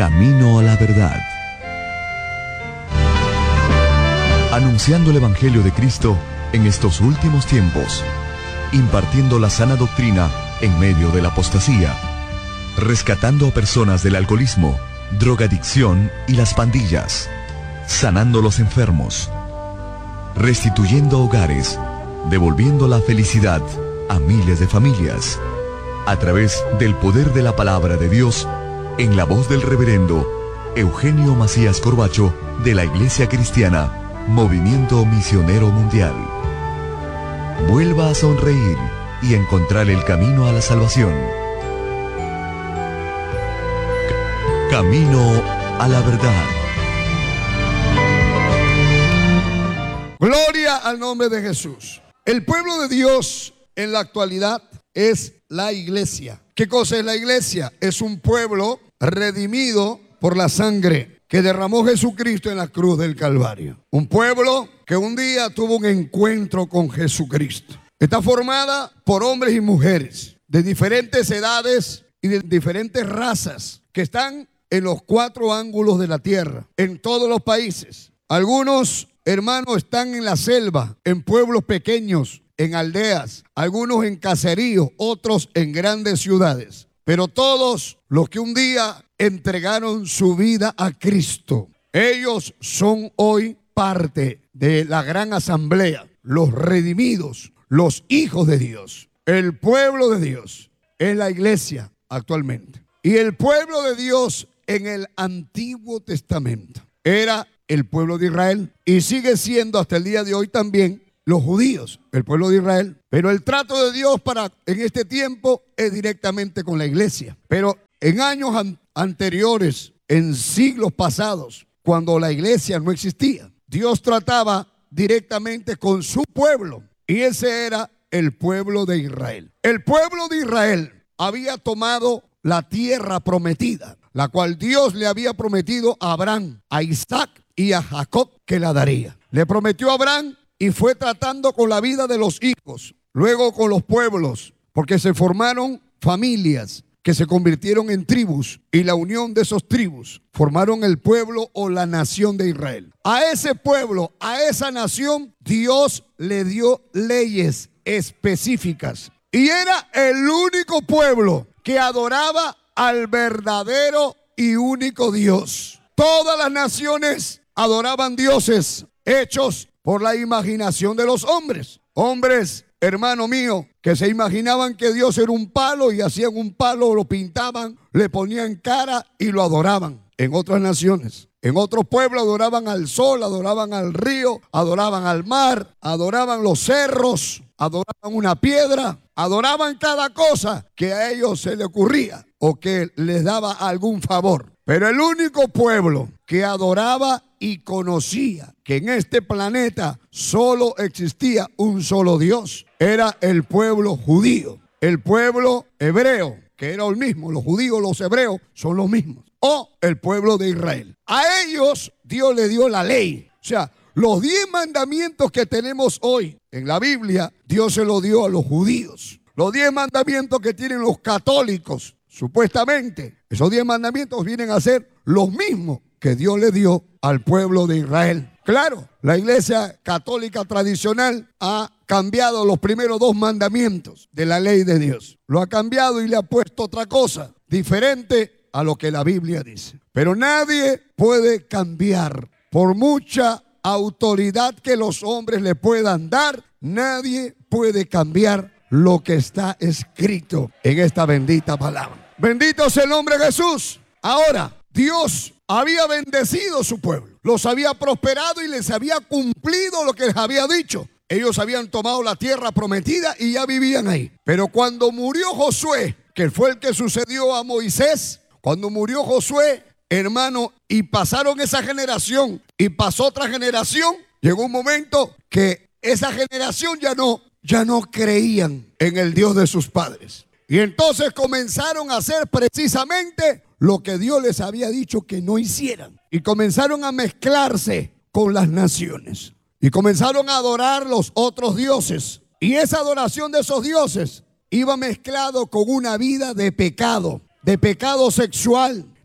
Camino a la verdad. Anunciando el Evangelio de Cristo en estos últimos tiempos, impartiendo la sana doctrina en medio de la apostasía, rescatando a personas del alcoholismo, drogadicción y las pandillas, sanando los enfermos, restituyendo hogares, devolviendo la felicidad a miles de familias, a través del poder de la palabra de Dios, en la voz del reverendo Eugenio Macías Corbacho, de la Iglesia Cristiana Movimiento Misionero Mundial. Vuelva a sonreír y encontrar el camino a la salvación. Camino a la verdad. Gloria al nombre de Jesús. El pueblo de Dios en la actualidad es la iglesia. ¿Qué cosa es la iglesia? Es un pueblo redimido por la sangre que derramó Jesucristo en la cruz del Calvario. Un pueblo que un día tuvo un encuentro con Jesucristo. Está formada por hombres y mujeres de diferentes edades y de diferentes razas que están en los cuatro ángulos de la tierra, en todos los países. Algunos hermanos están en la selva, en pueblos pequeños, en aldeas, algunos en caseríos, otros en grandes ciudades. Pero todos los que un día entregaron su vida a Cristo, ellos son hoy parte de la gran asamblea, los redimidos, los hijos de Dios. El pueblo de Dios es la iglesia actualmente. Y el pueblo de Dios en el Antiguo Testamento era el pueblo de Israel y sigue siendo hasta el día de hoy también los judíos, el pueblo de Israel. Pero el trato de Dios en este tiempo es directamente con la iglesia. Pero en años anteriores, en siglos pasados, cuando la iglesia no existía, Dios trataba directamente con su pueblo. Y ese era el pueblo de Israel. El pueblo de Israel había tomado la tierra prometida, la cual Dios le había prometido a Abraham, a Isaac y a Jacob que la daría. Le prometió a Abraham y fue tratando con la vida de los hijos, luego con los pueblos, porque se formaron familias que se convirtieron en tribus, y la unión de esos tribus formaron el pueblo o la nación de Israel. A ese pueblo, a esa nación, Dios le dio leyes específicas, y era el único pueblo que adoraba al verdadero y único Dios. Todas las naciones adoraban dioses hechos por la imaginación de los hombres. Hombres, hermano mío, que se imaginaban que Dios era un palo y hacían un palo, lo pintaban, le ponían cara y lo adoraban. En otras naciones, en otros pueblos adoraban al sol, adoraban al río, adoraban al mar, adoraban los cerros, adoraban una piedra, adoraban cada cosa que a ellos se les ocurría o que les daba algún favor. Pero el único pueblo que adoraba y conocía que en este planeta solo existía un solo Dios era el pueblo judío, el pueblo hebreo, que era el mismo. Los judíos, los hebreos son los mismos, o el pueblo de Israel. A ellos Dios le dio la ley. O sea, los 10 mandamientos que tenemos hoy en la Biblia, Dios se los dio a los judíos. Los 10 mandamientos que tienen los católicos, supuestamente, esos 10 mandamientos vienen a ser los mismos que Dios le dio al pueblo de Israel. Claro, la iglesia católica tradicional ha cambiado los primeros 2 mandamientos de la ley de Dios. Lo ha cambiado y le ha puesto otra cosa, diferente a lo que la Biblia dice. Pero nadie puede cambiar, por mucha autoridad que los hombres le puedan dar, nadie puede cambiar lo que está escrito en esta bendita palabra. Bendito sea el nombre de Jesús. Ahora, Dios había bendecido su pueblo, los había prosperado y les había cumplido lo que les había dicho. Ellos habían tomado la tierra prometida y ya vivían ahí. Pero cuando murió Josué, que fue el que sucedió a Moisés, cuando murió Josué, hermano, y pasaron esa generación y pasó otra generación, llegó un momento que esa generación ya no creían en el Dios de sus padres. Y entonces comenzaron a hacer precisamente lo que Dios les había dicho que no hicieran. Y comenzaron a mezclarse con las naciones. Y comenzaron a adorar los otros dioses. Y esa adoración de esos dioses iba mezclado con una vida de pecado sexual,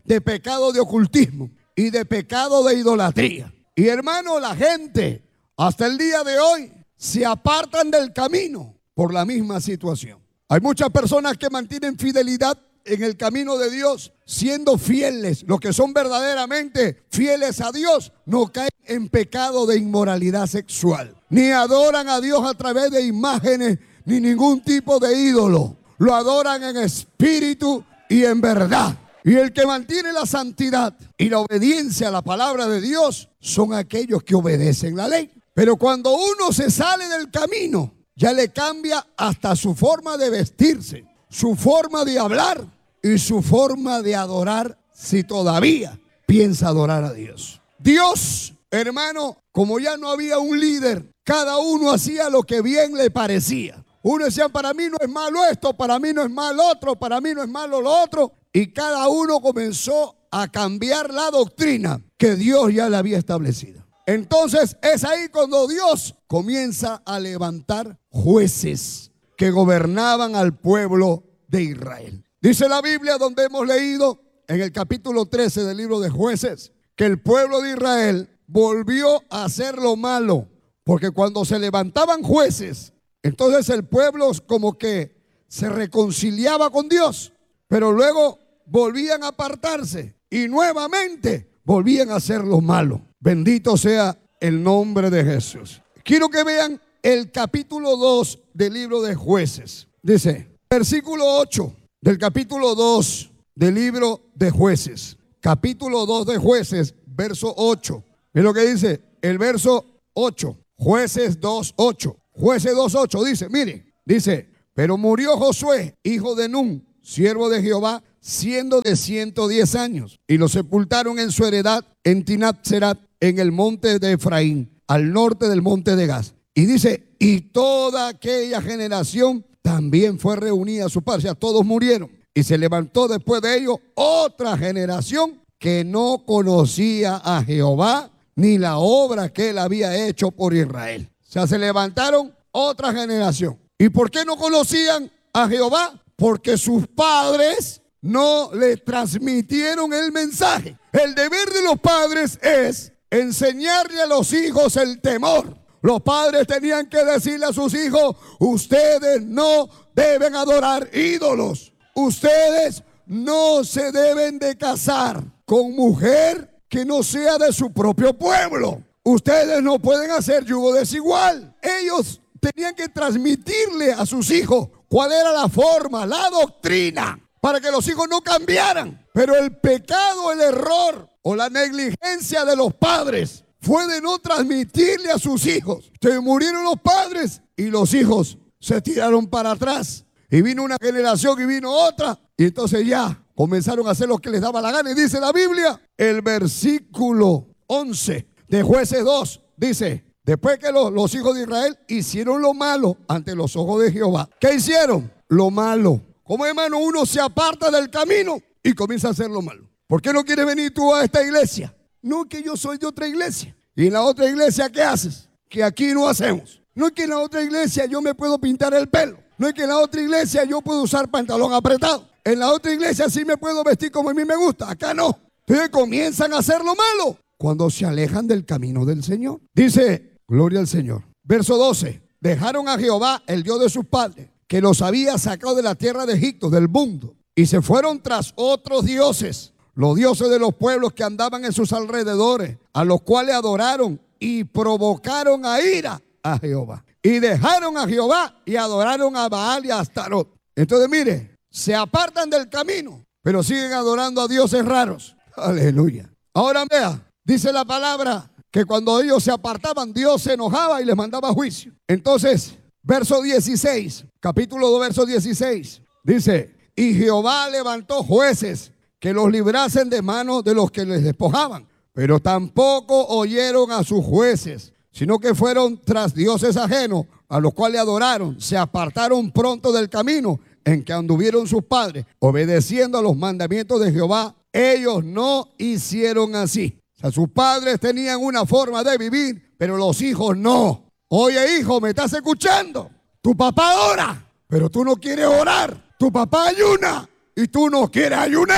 de pecado de ocultismo y de pecado de idolatría. Y hermano, la gente hasta el día de hoy se apartan del camino por la misma situación. Hay muchas personas que mantienen fidelidad en el camino de Dios, siendo fieles. Los que son verdaderamente fieles a Dios no caen en pecado de inmoralidad sexual, ni adoran a Dios a través de imágenes, ni ningún tipo de ídolo. Lo adoran en espíritu y en verdad. Y el que mantiene la santidad y la obediencia a la palabra de Dios son aquellos que obedecen la ley. Pero cuando uno se sale del camino, ya le cambia hasta su forma de vestirse, su forma de hablar y su forma de adorar, si todavía piensa adorar a Dios. Dios, hermano, como ya no había un líder, cada uno hacía lo que bien le parecía. Uno decía, para mí no es malo esto, para mí no es malo otro, para mí no es malo lo otro. Y cada uno comenzó a cambiar la doctrina que Dios ya le había establecido. Entonces es ahí cuando Dios comienza a levantar jueces que gobernaban al pueblo de Israel. Dice la Biblia, donde hemos leído en el capítulo 13 del libro de Jueces, que el pueblo de Israel volvió a hacer lo malo, porque cuando se levantaban jueces, entonces el pueblo como que se reconciliaba con Dios, pero luego volvían a apartarse y nuevamente volvían a hacer lo malo. Bendito sea el nombre de Jesús. Quiero que vean el capítulo 2 del libro de Jueces. Dice, versículo 8 del capítulo 2 del libro de Jueces. Capítulo 2 de Jueces, verso 8. Es lo que dice el verso 8. Jueces 2:8. Jueces 2:8 dice, mire, dice, pero murió Josué, hijo de Nun, siervo de Jehová, siendo de 110 años, y lo sepultaron en su heredad en Timnat-Serad, en el monte de Efraín, al norte del monte de Gaz. Y dice, y toda aquella generación también fue reunida a su padre, o sea, todos murieron. Y se levantó después de ellos otra generación que no conocía a Jehová, ni la obra que él había hecho por Israel. O sea, se levantaron otra generación. ¿Y por qué no conocían a Jehová? Porque sus padres no le transmitieron el mensaje. El deber de los padres es enseñarle a los hijos el temor. Los padres tenían que decirle a sus hijos, ustedes no deben adorar ídolos. Ustedes no se deben de casar con mujer que no sea de su propio pueblo. Ustedes no pueden hacer yugo desigual. Ellos tenían que transmitirle a sus hijos cuál era la forma, la doctrina, para que los hijos no cambiaran. Pero el pecado, el error o la negligencia de los padres fue de no transmitirle a sus hijos. Se murieron los padres y los hijos se tiraron para atrás. Y vino una generación y vino otra. Y entonces ya comenzaron a hacer lo que les daba la gana. Y dice la Biblia, el versículo 11 de Jueces 2, dice, después que los hijos de Israel hicieron lo malo ante los ojos de Jehová. ¿Qué hicieron? Lo malo. Como hermano, uno se aparta del camino y comienza a hacer lo malo. ¿Por qué no quieres venir tú a esta iglesia? No, que yo soy de otra iglesia. ¿Y en la otra iglesia qué haces? Que aquí no hacemos. No es que en la otra iglesia yo me puedo pintar el pelo. No es que en la otra iglesia yo puedo usar pantalón apretado. En la otra iglesia sí me puedo vestir como a mí me gusta. Acá no. Entonces comienzan a hacer lo malo cuando se alejan del camino del Señor. Dice, gloria al Señor. Verso 12. Dejaron a Jehová, el Dios de sus padres, que los había sacado de la tierra de Egipto, del mundo, y se fueron tras otros dioses, los dioses de los pueblos que andaban en sus alrededores, a los cuales adoraron y provocaron a ira a Jehová. Y dejaron a Jehová y adoraron a Baal y a Astarot. Entonces mire, se apartan del camino, pero siguen adorando a dioses raros. Aleluya. Ahora vea, dice la palabra que cuando ellos se apartaban, Dios se enojaba y les mandaba juicio. Entonces, verso 16, capítulo 2, verso 16, dice, y Jehová levantó jueces que los librasen de manos de los que les despojaban, pero tampoco oyeron a sus jueces, sino que fueron tras dioses ajenos, a los cuales adoraron, se apartaron pronto del camino en que anduvieron sus padres, obedeciendo a los mandamientos de Jehová. Ellos no hicieron así. O sea, sus padres tenían una forma de vivir, pero los hijos no. Oye, hijo, ¿me estás escuchando? Tu papá ora, pero tú no quieres orar. Tu papá ayuna y tú no quieres ayunar.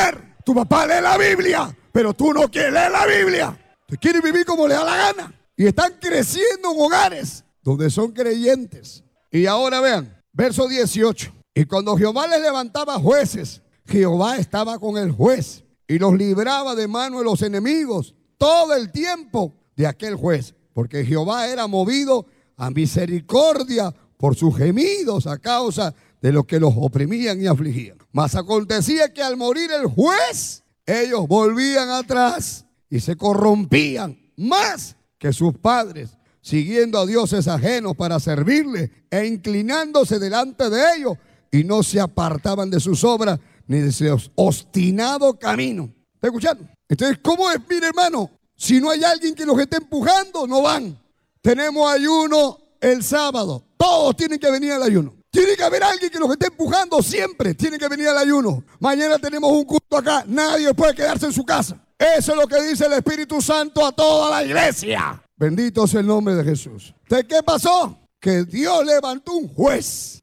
Tu papá lee la Biblia, pero tú no quieres leer la Biblia. Tú quieres vivir como le da la gana. Y están creciendo en hogares donde son creyentes. Y ahora vean, verso 18. Y cuando Jehová les levantaba jueces, Jehová estaba con el juez y los libraba de mano de los enemigos todo el tiempo de aquel juez. Porque Jehová era movido a misericordia por sus gemidos a causa de los que los oprimían y afligían. Mas acontecía que al morir el juez, ellos volvían atrás y se corrompían más que sus padres, siguiendo a dioses ajenos para servirle e inclinándose delante de ellos, y no se apartaban de sus obras ni de su obstinado camino. ¿Está escuchando? Entonces, ¿cómo es? Mire, hermano, si no hay alguien que los esté empujando, no van. Tenemos ayuno el sábado. Todos tienen que venir al ayuno. Tiene que haber alguien que los esté empujando siempre. Tiene que venir al ayuno. Mañana tenemos un culto acá. Nadie puede quedarse en su casa. Eso es lo que dice el Espíritu Santo a toda la iglesia. Bendito sea el nombre de Jesús. ¿De qué pasó? Que Dios levantó un juez.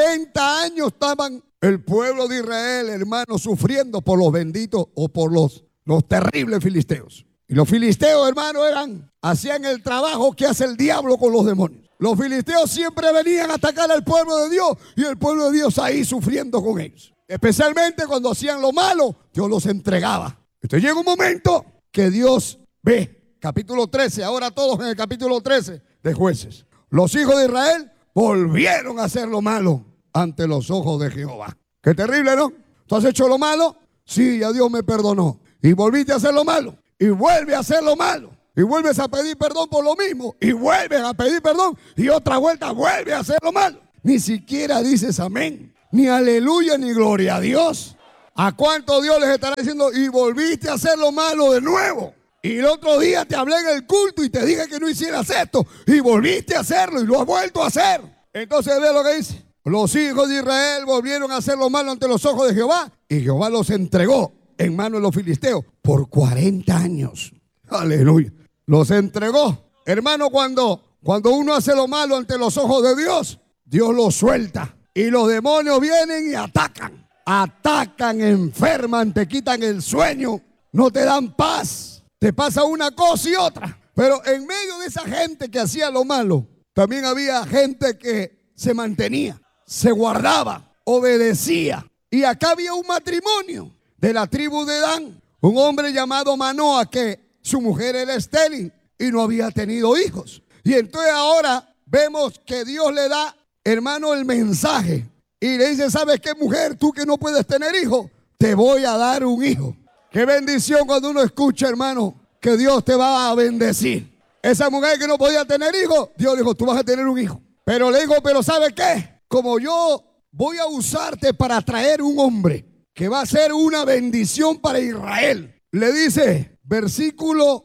40 años estaban el pueblo de Israel, hermanos, sufriendo por los benditos o por los terribles filisteos. Y los filisteos, hermanos, hacían el trabajo que hace el diablo con los demonios. Los filisteos siempre venían a atacar al pueblo de Dios y el pueblo de Dios ahí sufriendo con ellos. Especialmente cuando hacían lo malo, Dios los entregaba. Entonces llega un momento que Dios ve, capítulo 13, ahora todos en el capítulo 13 de Jueces. Los hijos de Israel volvieron a hacer lo malo ante los ojos de Jehová. Qué terrible, ¿no? ¿Tú has hecho lo malo? Sí, ya Dios me perdonó. Y volviste a hacer lo malo. Y vuelve a hacer lo malo. Y vuelves a pedir perdón por lo mismo. Y vuelves a pedir perdón. Y otra vuelta vuelve a hacer lo malo. Ni siquiera dices amén. Ni aleluya, ni gloria a Dios. ¿A cuánto Dios les estará diciendo? Y volviste a hacer lo malo de nuevo. Y el otro día te hablé en el culto y te dije que no hicieras esto. Y volviste a hacerlo y lo has vuelto a hacer. Entonces ve lo que dice. Los hijos de Israel volvieron a hacer lo malo ante los ojos de Jehová. Y Jehová los entregó en manos de los filisteos por 40 años. Aleluya. Los entregó. Hermano, cuando uno hace lo malo ante los ojos de Dios, Dios lo suelta. Y los demonios vienen y atacan. Atacan, enferman, te quitan el sueño, no te dan paz. Te pasa una cosa y otra. Pero en medio de esa gente que hacía lo malo, también había gente que se mantenía, se guardaba, obedecía. Y acá había un matrimonio de la tribu de Dan, un hombre llamado Manoa, que su mujer era estéril y no había tenido hijos. Y entonces ahora vemos que Dios le da, hermano, el mensaje y le dice: ¿sabes qué, mujer? Tú que no puedes tener hijos, te voy a dar un hijo. Qué bendición cuando uno escucha, hermano, que Dios te va a bendecir. Esa mujer que no podía tener hijos, Dios le dijo: tú vas a tener un hijo. Pero le dijo: pero ¿sabes qué? Como yo voy a usarte para traer un hombre que va a ser una bendición para Israel. Le dice, versículo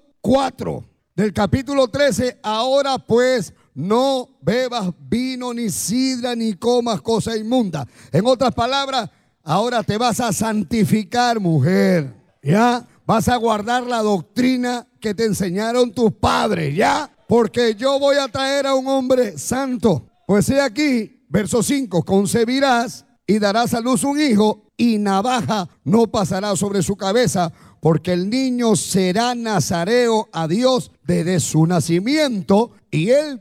4 del capítulo 13, ahora pues no bebas vino, ni sidra, ni comas cosa inmunda. En otras palabras, ahora te vas a santificar, mujer. ¿Ya? Vas a guardar la doctrina que te enseñaron tus padres, ¿ya? Porque yo voy a traer a un hombre santo. Pues he aquí, verso 5, concebirás y darás a luz un hijo, y navaja no pasará sobre su cabeza, porque el niño será nazareo a Dios desde su nacimiento, y él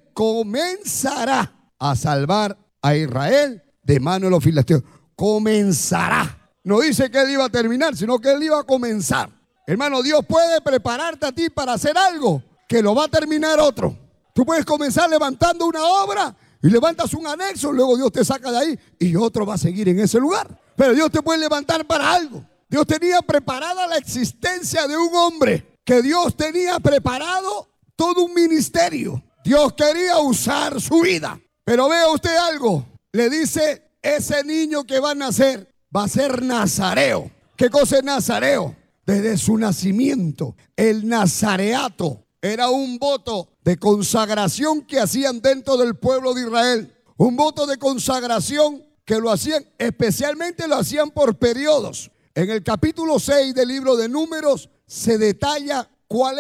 comenzará a salvar a Israel de mano de los filisteos. Comenzará. No dice que él iba a terminar, sino que él iba a comenzar. Hermano, Dios puede prepararte a ti para hacer algo que lo va a terminar otro. Tú puedes comenzar levantando una obra y levantas un anexo, luego Dios te saca de ahí y otro va a seguir en ese lugar. Pero Dios te puede levantar para algo. Dios tenía preparada la existencia de un hombre, que Dios tenía preparado todo un ministerio. Dios quería usar su vida. Pero vea usted algo, le dice: ese niño que va a nacer va a ser nazareo. ¿Qué cosa es nazareo? Desde su nacimiento. El nazareato era un voto de consagración que hacían dentro del pueblo de Israel. Un voto de consagración que lo hacían, especialmente lo hacían por periodos. En el capítulo 6 del libro de Números se detalla cuál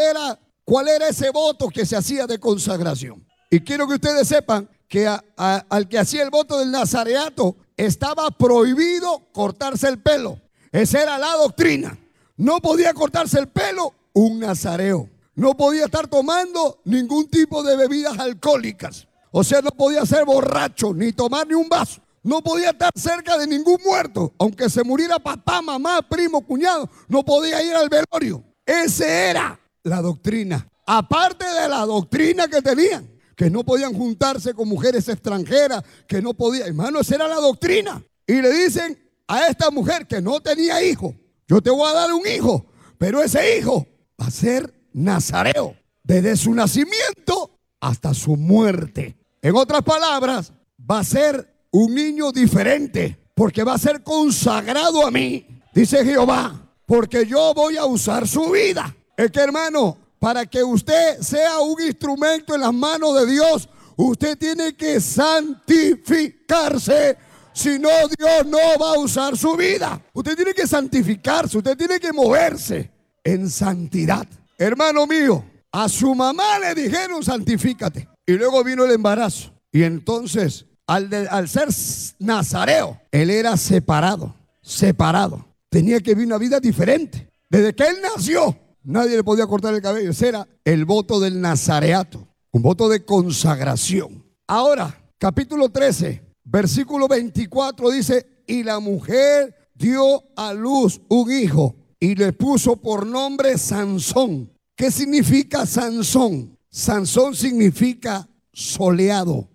era ese voto que se hacía de consagración. Y quiero que ustedes sepan que al que hacía el voto del nazareato estaba prohibido cortarse el pelo. Esa era la doctrina. No podía cortarse el pelo, un nazareo. No podía estar tomando ningún tipo de bebidas alcohólicas. O sea, no podía ser borracho, ni tomar ni un vaso. No podía estar cerca de ningún muerto. Aunque se muriera papá, mamá, primo, cuñado, no podía ir al velorio. Esa era la doctrina. Aparte de la doctrina que tenían, que no podían juntarse con mujeres extranjeras, que no podían. Hermano, esa era la doctrina. Y le dicen a esta mujer que no tenía hijo: yo te voy a dar un hijo, pero ese hijo va a ser nazareo, desde su nacimiento hasta su muerte. En otras palabras, va a ser un niño diferente, porque va a ser consagrado a mí, dice Jehová, porque yo voy a usar su vida. Es que, hermano, para que usted sea un instrumento en las manos de Dios, usted tiene que santificarse. Si no, Dios no va a usar su vida. Usted tiene que santificarse, usted tiene que moverse en santidad. Hermano mío, a su mamá le dijeron santifícate. Y luego vino el embarazo. Y entonces, al ser nazareo, él era separado. Tenía que vivir una vida diferente. Desde que él nació, nadie le podía cortar el cabello. Ese era el voto del nazareato, un voto de consagración. Ahora, capítulo 13, versículo 24 dice: y la mujer dio a luz un hijo y le puso por nombre Sansón. ¿Qué significa Sansón? Sansón significa soleado,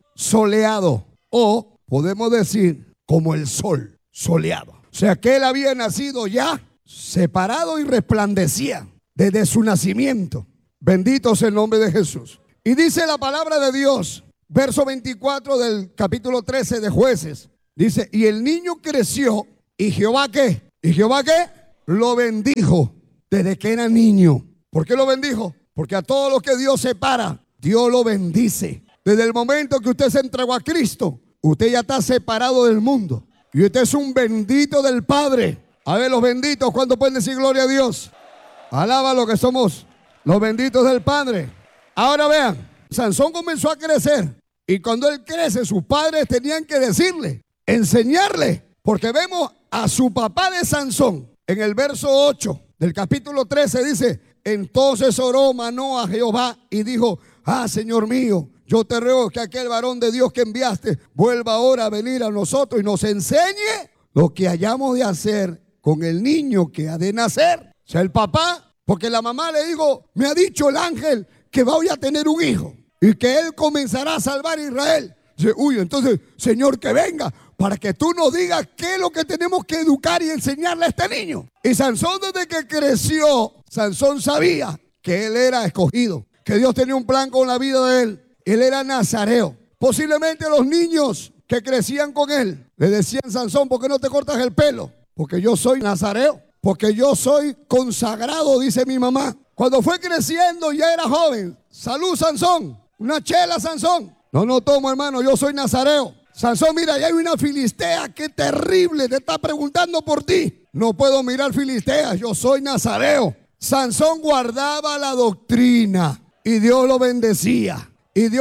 o podemos decir como el sol, soleado. O sea que él había nacido ya separado y resplandecía desde su nacimiento. Bendito sea el nombre de Jesús. Y dice la palabra de Dios, verso 24 del capítulo 13 de Jueces. Dice: y el niño creció, ¿y Jehová qué? ¿Y Jehová qué? Lo bendijo desde que era niño. ¿Por qué lo bendijo? Porque a todo lo que Dios separa, Dios lo bendice. Desde el momento que usted se entregó a Cristo, usted ya está separado del mundo. Y usted es un bendito del Padre. A ver, los benditos, ¿cuándo pueden decir gloria a Dios? Alaba lo que somos los benditos del Padre. Ahora vean, Sansón comenzó a crecer. Y cuando él crece, sus padres tenían que decirle, enseñarle. Porque vemos a su papá de Sansón. En el verso 8 del capítulo 13 dice: entonces oró Manoa a Jehová y dijo: Señor mío, yo te ruego que aquel varón de Dios que enviaste vuelva ahora a venir a nosotros y nos enseñe lo que hayamos de hacer con el niño que ha de nacer. O sea, el papá, porque la mamá le dijo: me ha dicho el ángel que voy a tener un hijo y que él comenzará a salvar a Israel. Dice: uy, entonces, Señor, que venga para que tú nos digas qué es lo que tenemos que educar y enseñarle a este niño. Y Sansón, desde que creció, Sansón sabía que él era escogido, que Dios tenía un plan con la vida de él. Él era nazareo. Posiblemente los niños que crecían con él le decían: Sansón, ¿por qué no te cortas el pelo? Porque yo soy nazareo, porque yo soy consagrado, dice mi mamá. Cuando fue creciendo ya era joven. Salud, Sansón. Una chela, Sansón. No tomo, hermano, yo soy nazareo. Sansón, mira, ya hay una filistea, qué terrible, te está preguntando por ti. No puedo mirar filisteas, yo soy nazareo. Sansón guardaba la doctrina y Dios lo bendecía.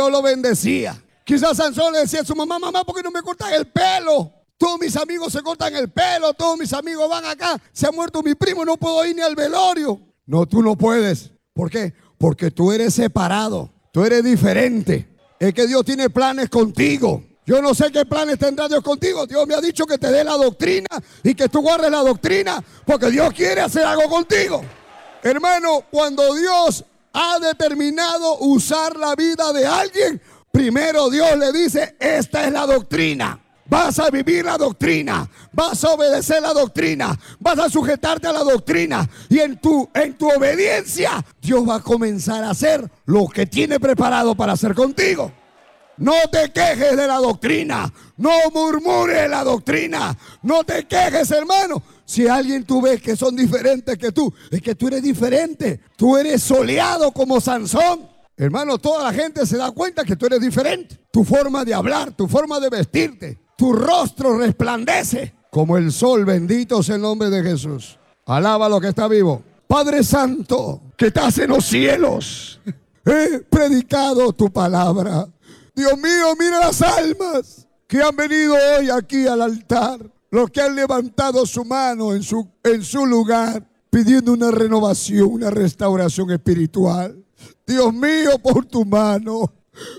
Quizás Sansón le decía a su mamá: mamá, ¿por qué no me cortas el pelo? Todos mis amigos se cortan el pelo, todos mis amigos van acá, se ha muerto mi primo, no puedo ir ni al velorio. No, tú no puedes. ¿Por qué? Porque tú eres separado, tú eres diferente. Es que Dios tiene planes contigo. Yo no sé qué planes tendrá Dios contigo. Dios me ha dicho que te dé la doctrina y que tú guardes la doctrina, porque Dios quiere hacer algo contigo. Hermano, cuando Dios ha determinado usar la vida de alguien, primero Dios le dice: esta es la doctrina. Vas a vivir la doctrina, vas a obedecer la doctrina, vas a sujetarte a la doctrina. Y en tu obediencia, Dios va a comenzar a hacer lo que tiene preparado para hacer contigo. No te quejes de la doctrina, no murmures la doctrina, no te quejes, hermano. Si alguien tú ves que son diferentes que tú, es que tú eres diferente, tú eres soleado como Sansón. Hermano, toda la gente se da cuenta que tú eres diferente. Tu forma de hablar, tu forma de vestirte, tu rostro resplandece como el sol. Bendito sea el nombre de Jesús. Alaba lo que está vivo. Padre Santo, que estás en los cielos, he predicado tu palabra. Dios mío, mira las almas que han venido hoy aquí al altar. Los que han levantado su mano en su lugar, pidiendo una renovación, una restauración espiritual. Dios mío, por tu mano,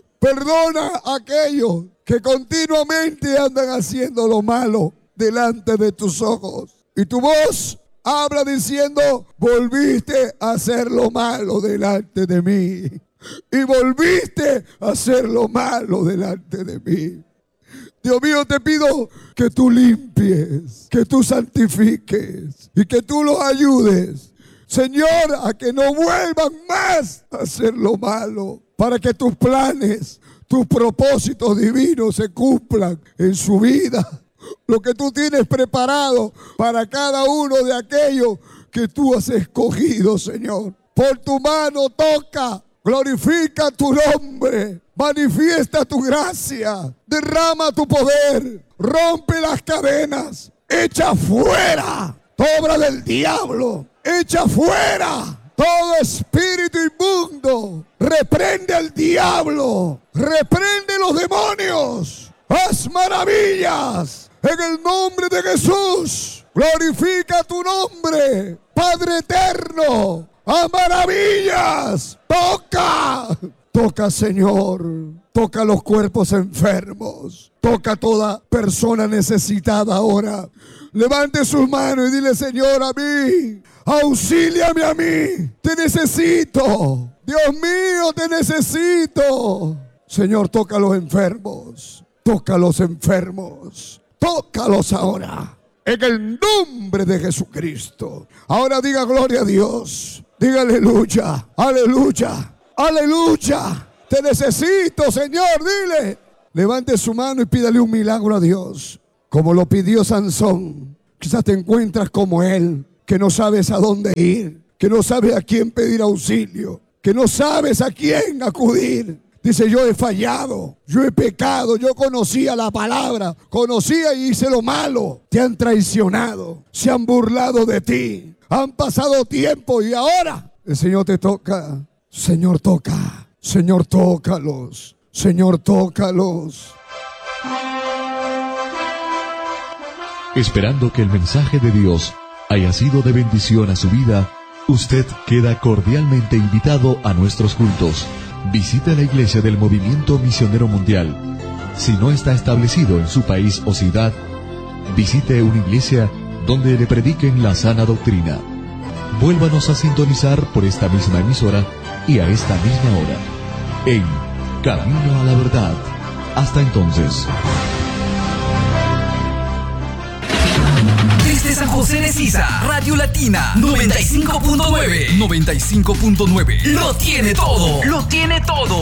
perdona a aquellos que continuamente andan haciendo lo malo delante de tus ojos. Y tu voz habla diciendo, volviste a hacer lo malo delante de mí. Y volviste a hacer lo malo delante de mí. Dios mío, te pido que tú limpies, que tú santifiques y que tú los ayudes, Señor, a que no vuelvan más a hacer lo malo, para que tus planes, tus propósitos divinos se cumplan en su vida. Lo que tú tienes preparado para cada uno de aquellos que tú has escogido, Señor. Por tu mano toca, glorifica tu nombre, manifiesta tu gracia, derrama tu poder, rompe las cadenas, echa fuera toda obra del diablo. Echa fuera todo espíritu inmundo. Reprende al diablo. Reprende los demonios. Haz maravillas en el nombre de Jesús. Glorifica tu nombre, Padre eterno. Haz maravillas. Toca. Toca, Señor. Toca los cuerpos enfermos. Toca a toda persona necesitada ahora. Levante sus manos y dile, Señor, a mí, auxíliame a mí, te necesito. Dios mío, te necesito. Señor, toca a los enfermos, toca a los enfermos, tócalos ahora, en el nombre de Jesucristo. Ahora diga gloria a Dios, diga aleluya, aleluya, aleluya. Te necesito, Señor, dile. Levante su mano y pídale un milagro a Dios. Como lo pidió Sansón. Quizás te encuentras como él, que no sabes a dónde ir, que no sabes a quién pedir auxilio, que no sabes a quién acudir. Dice, yo he fallado, yo he pecado, yo conocía la palabra, conocía y hice lo malo. Te han traicionado, se han burlado de ti, han pasado tiempo y ahora el Señor te toca. Señor, toca. Señor, tócalos. Señor, tócalos. Esperando que el mensaje de Dios haya sido de bendición a su vida, usted queda cordialmente invitado a nuestros cultos. Visite la iglesia del Movimiento Misionero Mundial. Si no está establecido en su país o ciudad, visite una iglesia donde le prediquen la sana doctrina. Vuélvanos a sintonizar por esta misma emisora y a esta misma hora, en Camino a la Verdad. Hasta entonces. Desde San José de Sisa, Radio Latina 95.9. 95.9. Lo tiene todo. Lo tiene todo.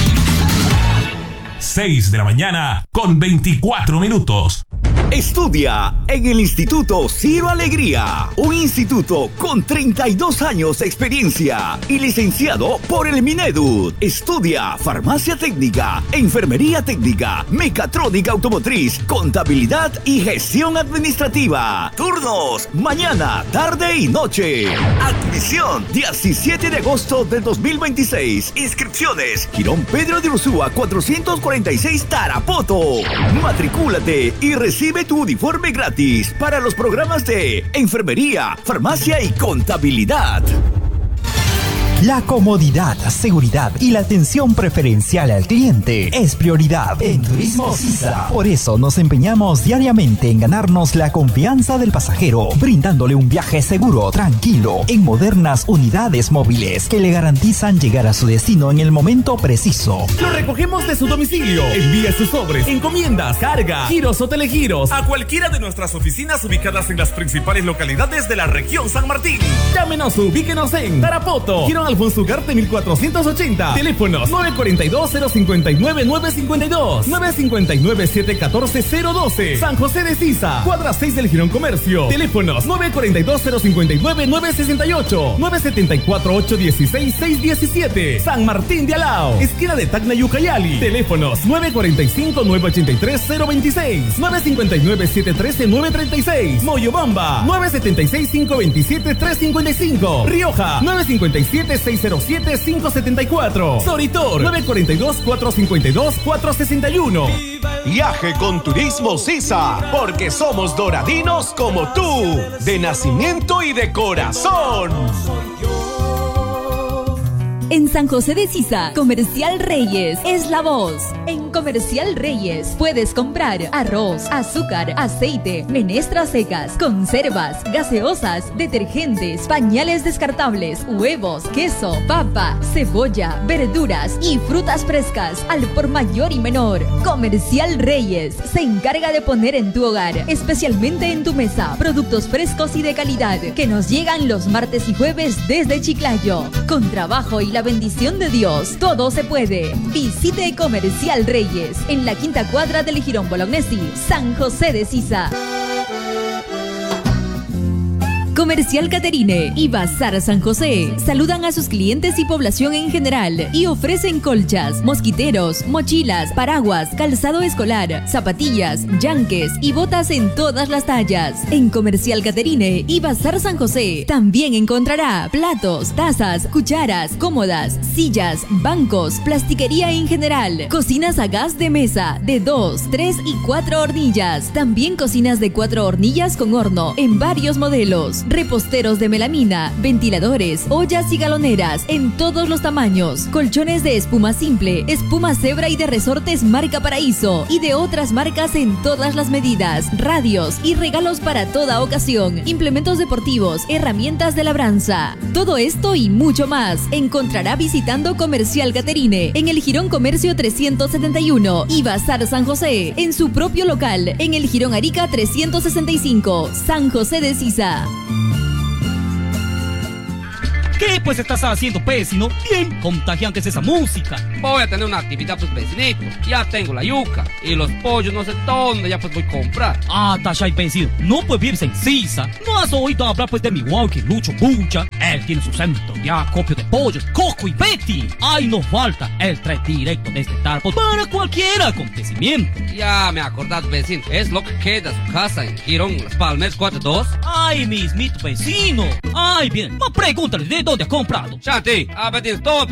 6 de la mañana con 24 minutos. Estudia en el Instituto Ciro Alegría, un instituto con 32 años de experiencia y licenciado por el Minedu. Estudia farmacia técnica, enfermería técnica, mecatrónica automotriz, contabilidad y gestión administrativa. Turnos mañana, tarde y noche. Admisión 17 de agosto del 2026. Inscripciones Girón Pedro de Ursúa 446 Tarapoto. Matricúlate y recibe tu uniforme gratis para los programas de enfermería, farmacia y contabilidad. La comodidad, seguridad y la atención preferencial al cliente es prioridad en Turismo Sisa. Por eso nos empeñamos diariamente en ganarnos la confianza del pasajero, brindándole un viaje seguro, tranquilo, en modernas unidades móviles que le garantizan llegar a su destino en el momento preciso. Lo recogemos de su domicilio. Envía sus sobres, encomiendas, carga, giros o telegiros a cualquiera de nuestras oficinas ubicadas en las principales localidades de la región San Martín. Llámenos, ubíquenos en Tarapoto, Girón Alfonso Ugarte 1480. Teléfonos 942-059-952, 959-714-012. San José de Sisa, cuadra 6 del Girón Comercio. Teléfonos 942-059-968, 974-816-617. San Martín de Alao, esquina de Tacna y Ucayali. Teléfonos 945-983-026, 959-713-936. Moyobamba 976-527-355. Rioja 957 9607574. Soritor 942-452-461. Viaje con Turismo Sisa, porque somos doradinos como tú, de nacimiento y de corazón. En San José de Sisa, Comercial Reyes es la voz. En Comercial Reyes puedes comprar arroz, azúcar, aceite, menestras secas, conservas, gaseosas, detergentes, pañales descartables, huevos, queso, papa, cebolla, verduras y frutas frescas al por mayor y menor. Comercial Reyes se encarga de poner en tu hogar, especialmente en tu mesa, productos frescos y de calidad que nos llegan los martes y jueves desde Chiclayo. Con trabajo y la bendición de Dios, todo se puede. Visite Comercial Reyes en la quinta cuadra del Jirón Bolognesi, San José de Sisa. Comercial Caterine y Bazar San José saludan a sus clientes y población en general y ofrecen colchas, mosquiteros, mochilas, paraguas, calzado escolar, zapatillas, yanques y botas en todas las tallas. En Comercial Caterine y Bazar San José también encontrará platos, tazas, cucharas, cómodas, sillas, bancos, plastiquería en general, cocinas a gas de mesa de 2, 3 y 4 hornillas. También cocinas de 4 hornillas con horno en varios modelos. Reposteros de melamina, ventiladores, ollas y galoneras en todos los tamaños, colchones de espuma simple, espuma cebra y de resortes marca Paraíso y de otras marcas en todas las medidas, radios y regalos para toda ocasión, implementos deportivos, herramientas de labranza. Todo esto y mucho más encontrará visitando Comercial Caterine en el Jirón Comercio 371 y Bazar San José en su propio local en el Jirón Arica 365, San José de Sisa. ¿Qué pues estás haciendo, vecino? Bien contagiante es esa música. Voy a tener una actividad, pues, vecinito. Ya tengo la yuca y los pollos, no sé dónde, ya pues voy a comprar. Ah, Tashay, vecino, no pues vives en Sisa. ¿No has oído hablar pues de mi walkie Lucho Bucha? Él tiene su centro de acopio de pollos, Coco y Betty. Ahí no falta, él trae directo desde Tarpos para cualquier acontecimiento. Ya me acordás, vecino, es lo que queda su casa en Girón, Las Palmeras 42. Ay, mismito vecino. Ay, bien, pregúntale de dónde ha comprado. Shanti, a ver, tienes todo